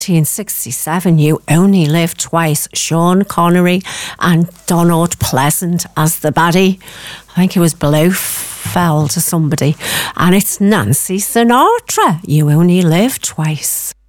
1967, You Only Live Twice. Sean Connery and Donald Pleasant as the baddie. I think it was Blofeld or somebody. And it's Nancy Sinatra, You Only Live Twice.